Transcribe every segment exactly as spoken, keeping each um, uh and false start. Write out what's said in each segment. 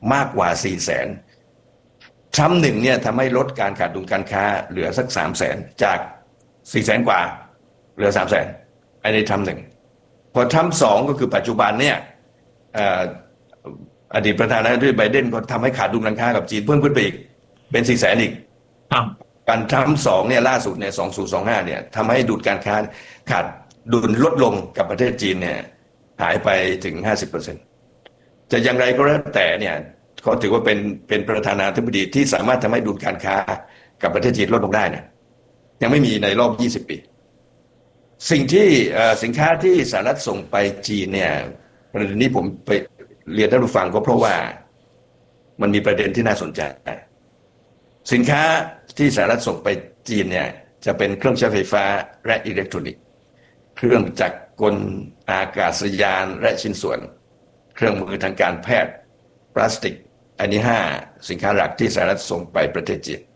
มากกว่าสี่แสนทรัมป์หนึ่งเนี่ยทำให้ลดการขาดดุลการค้าเหลือสักสามแสนจากสี่แสนกว่าเหลือสามแสนอันนี้ทรัมป์หนึ่งพอทรัมป์สองก็คือปัจจุบันเนี่ยอดีตประธานาธิบดีไบเดนก็ทำให้ขาดดุลการค้ากับจีนเพิ่มขึ้นไปอีกเป็นสี่แสนอีกการทรัมป์สองเนี่ยล่าสุดเนี่ยสองพันยี่สิบห้าเนี่ยทำให้ดุลการค้าขาดดุลลดลงกับประเทศจีนเนี่ยหายไปถึง ห้าสิบเปอร์เซ็นต์ จะอย่างไรก็แล้วแต่เนี่ยเขาถือว่าเป็นเป็นประธานาธิบดีที่สามารถทำให้ดุลการค้ากับประเทศจีนลดลงได้นะยังไม่มีในรอบยี่สิบปีสิ่งที่สินค้าที่สหรัฐส่งไปจีนเนี่ยประเด็นนี้ผมไปเรียนท่านผู้ฟังก็เพราะว่ามันมีประเด็นที่น่าสนใจสินค้าที่สหรัฐส่งไปจีนเนี่ยจะเป็นเครื่องใช้ไฟฟ้าและอิเล็กทรอนิกส์เครื่องจักรกลอากาศยานและชิ้นส่วนเครื่องมือทางการแพทย์พลาสติกอันนี้ห้าสินค้าหลักที่สหรัฐส่งไปประเทศจีน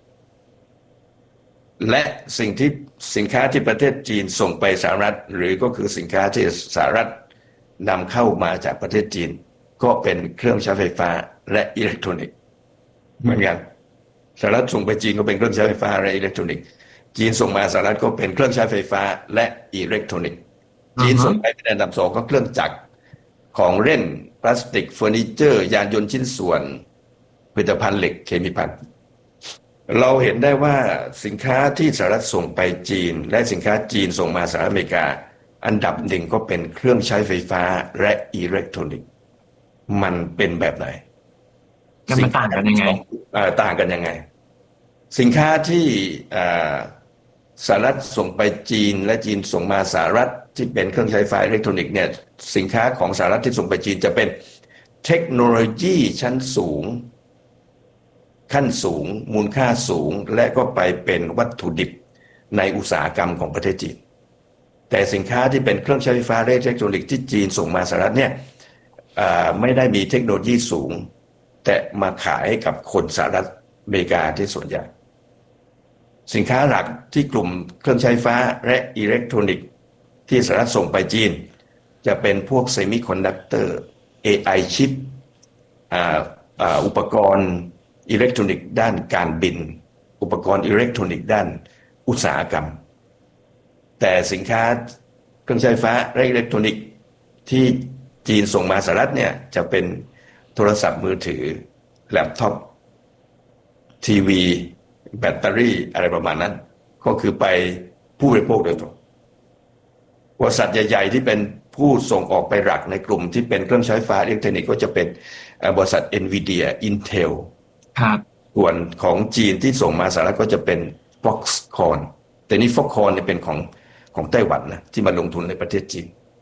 และสิ่งที่สินค้าที่ประเทศจีนส่งไปสหรัฐหรือก็คือสินค้าที่สหรัฐนำเข้ามาจากประเทศจีนก็เป็นเครื่องใช้ไฟฟ้าและอิเล็กทรอนิกส์เหมือนกันสหรัฐส่งไปจีนก็เป็นเครื่องใช้ไฟฟ้าและอิเล็กทรอนิกส์จีนส่งมาสหรัฐก็เป็นเครื่องใช้ไฟฟ้าและอิเล็กทรอนิกส์จีนส่งไปเป็นอันดับสองก็เครื่องจักรของเล่นพลาสติกเฟอร์นิเจอร์ยานยนต์ชิ้นส่วนผลิตภัณฑ์เหล็กเคมีภัณฑ์เราเห็นได้ว่าสินค้าที่สหรัฐส่งไปจีนและสินค้าจีนส่งมาสหรัฐอเมริกาอันดับหนึ่งก็เป็นเครื่องใช้ไฟฟ้าและอิเล็กทรอนิกส์มันเป็นแบบไหนมันต่างกันยังไงต่างกันยังไงสินค้าที่สหรัฐส่งไปจีนและจีนส่งมาสหรัฐที่เป็นเครื่องใช้ไฟฟ้าอิเล็กทรอนิกส์เนี่ยสินค้าของสหรัฐที่ส่งไปจีนจะเป็นเทคโนโลยีชั้นสูงขั้นสูงมูลค่าสูงและก็ไปเป็นวัตถุดิบในอุตสาหกรรมของประเทศจีนแต่สินค้าที่เป็นเครื่องใช้ไฟฟ้าและอิเล็กทรอนิกส์ที่จีนส่งมาสหรัฐเนี่ยไม่ได้มีเทคโนโลยีสูงแต่มาขายให้กับคนสหรัฐอเมริกาที่ส่วนใหญ่สินค้าหลักที่กลุ่มเครื่องใช้ไฟฟ้าและอิเล็กทรอนิกส์ที่สหรัฐส่งไปจีนจะเป็นพวกเซมิคอนดักเตอร์ เอ ไอ ชิปอุปกรณ์อิเล็กทรอนิกส์ด้านการบินอุปกรณ์อิเล็กทรอนิกส์ด้านอุตสาหกรรมแต่สินค้าเครื่องใช้ไฟฟ้าและอิเล็กทรอนิกส์ที่จีนส่งมาสหรัฐเนี่ยจะเป็นโทรศัพท์มือถือแล็ปท็อปทีวีแบตเตอรี่อะไรประมาณนั้นก็คือไปผู้บริโภคโดยตรงบริษัทใหญ่ๆที่เป็นผู้ส่งออกไปหลักในกลุ่มที่เป็นเครื่องใช้ไฟฟ้าอิเล็กทรอนิกส์ก็จะเป็นบริษัท Nvidia Intel ครับส่วนของจีนที่ส่งมาสหรัฐก็จะเป็น Foxconn แต่นี่ Foxconn เนี่ยเป็นของของไต้หวันนะที่มาลงทุนในประเทศจีน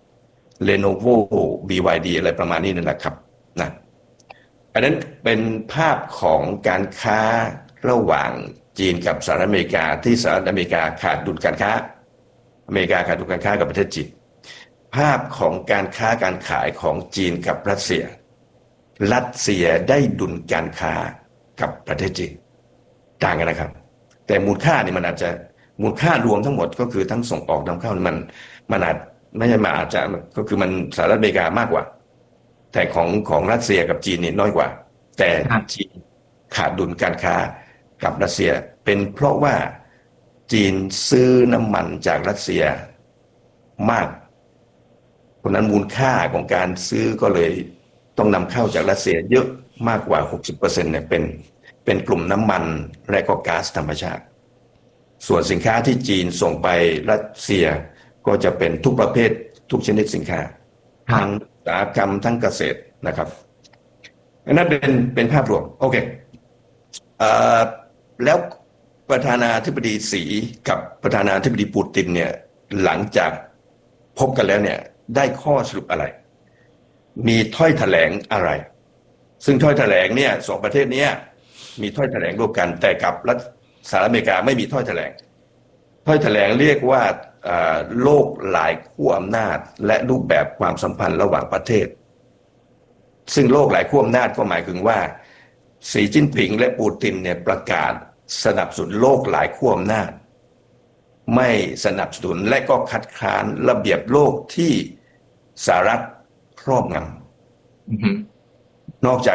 Lenovo บี วาย ดี อะไรประมาณนี้นั่นแหละครับนะอันนั้นเป็นภาพของการค้าระหว่างจีนกับสหรัฐอเมริกาที่สหรัฐอเมริกาขาดดุลการค้าอเมริกาขาดดุลการค้ากับประเทศจีนภาพของการค้าการขายของจีนกับรัสเซียรัสเซียได้ดุลการค้ากับประเทศจีนต่างกันนะครับแต่มูลค่านี่มันอาจจะมูลค่ารวมทั้งหมดก็คือทั้งส่งออกนำเข้ามันมันอาจไม่ใช่มาอาจจะก็คือมันสหรัฐอเมริกามากกว่าแต่ของของรัสเซียกับจีนนี่น้อยกว่าแต่จีนขาดดุลการค้ากับรัสเซียเป็นเพราะว่าจีนซื้อน้ำมันจากรัสเซียมากเพราะนั้นมูลค่าของการซื้อก็เลยต้องนำเข้าจากรัสเซียเยอะมากกว่า หกสิบเปอร์เซ็นต์ เนี่ยเป็นเป็นกลุ่มน้ำมันและก็ก๊าซธรรมชาติส่วนสินค้าที่จีนส่งไปรัสเซียก็จะเป็นทุกประเภททุกชนิดสินค้าทั้งอุตสาหกรรมทั้งเกษตรนะครับอันนั้นเป็นเป็นภาพรวมโอเคเอ่อแล้วประธานาธิบดีสีกับประธานาธิบดีปูตินเนี่ยหลังจากพบกันแล้วเนี่ยได้ข้อสรุปอะไรมีถ้อยแถลงอะไรซึ่งถ้อยแถลงเนี่ยสองประเทศนี้มีถ้อยแถลงร่วมกันแต่กับรัฐสหรัฐอเมริกาไม่มีถ้อยแถลงถ้อยแถลงเรียกว่าโลกหลายขั้วอำนาจและรูปแบบความสัมพันธ์ระหว่างประเทศซึ่งโลกหลายขั้วอำนาจก็หมายถึงว่าสีจิ้นผิงและปูตินเนี่ยประกาศสนับสนุนโลกหลายขั้วอำนาจไม่สนับสนุนและก็คัดค้านระเบียบโลกที่สหรัฐครอบงำนอกจาก